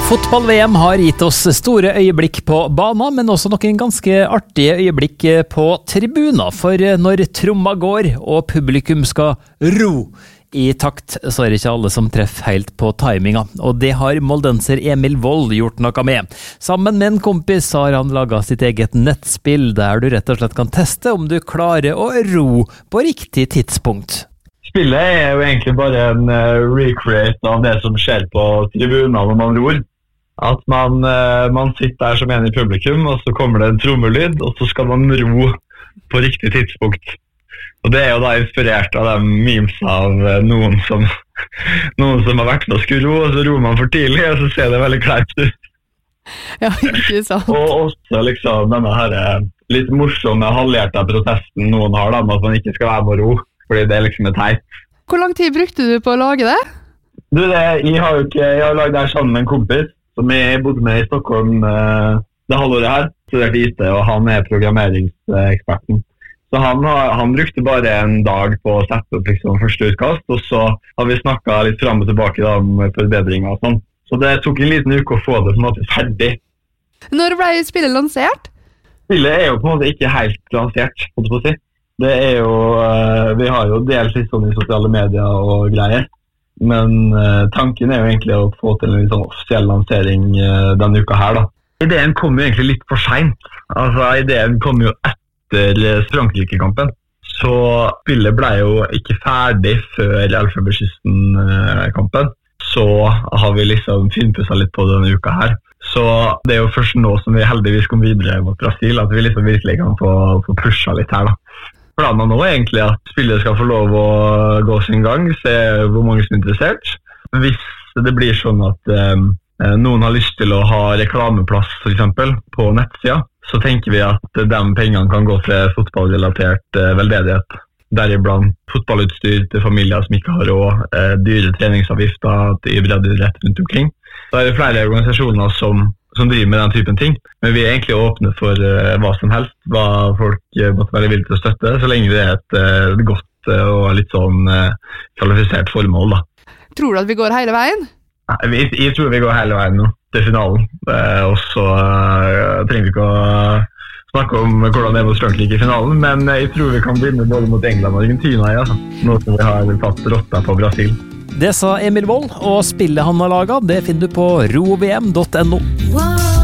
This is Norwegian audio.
Fotball-VM har gitt oss store øyeblikk på banen, men også noen ganske artige øyeblikk på tribuner. For når tromma går og publikum skal ro i takt, så er det ikke alle som treffer helt på timinga. Og det har moldenser Emil Wold gjort noe med. Sammen med en kompis har han laget sitt eget nettspill, der du rett og slett kan teste om du klarer å ro på riktig tidspunkt. Spillet er jo egentlig bare en recreate av det som skjer på tribuner når man ror. At man sitter der som en i publikum, og så kommer det en trommelyd, og så skal man ro på riktig tidspunkt. Og det er jo da inspirert av de memes av noen som har vært med å skulle ro, og så ror man for tidlig, og så ser det veldig kleint ut. Ja, ikke sant. Og også liksom denne her litt morsomme, halvhjertet protesten noen har da, med at man ikke skal være med å ro, fordi det liksom er teit. Hvor lang tid brukte du på å lage det? Jeg har laget det her sammen med en kompis, som jeg bodde med i Stockholm det halvåret her, studerte IT, og han er programmeringseksperten. Så han brukte bare en dag på å sette opp liksom første utkast, og så har vi snakket litt frem og tilbake da, om forbedringer og sånn. Så det tok en liten uke å få det på en måte ferdig. Når ble spillet lansert? Spillet er jo på en måte ikke helt lansert, måtte jeg få si. Det er jo, vi har jo delt litt sånn i sosiale medier og greier. Men tanken er jo egentlig å få til en sånn offisiell lansering denne uka her da. Ideen kom jo egentlig litt for sent. Altså ideen kom jo etter Frankrike-kampen. Så spillet ble jo ikke ferdig før Elfenbenskysten-kampen. Så har vi liksom finpusset litt på denne uka her. Så det er jo først nå som vi heldigvis kom videre mot Brasil, at vi liksom virkelig kan få pushet litt her da. Planen nå er egentlig at spillet skal få lov å gå sin gang, se hvor mange som er interessert. Hvis det blir sånn at noen har lyst til å ha reklameplass for eksempel, på nettsida, så tenker vi at de pengene kan gå til fotballrelatert veldedighet. Deriblant fotballutstyr til familier som ikke har råd, dyre treningsavgifter til breddeidrett rundt omkring. Så er det flere organisasjoner som driver med den typen ting. Men vi er egentlig åpne for hva som helst, hva folk måtte være villige til å støtte, så lenge det er et godt og litt sånn kvalifisert formål da. Tror du at vi går hele veien? Jeg tror vi går hele veien nå, til finalen. Og så trenger vi ikke å snakke om hvordan det er mot Frankrike i finalen, men jeg tror vi kan vinne både mot England og Argentina, ja. Nå som vi har tatt rotta på Brasil. Det sa Emil Wold, og spillet han har laget, det finner du på rovm.no.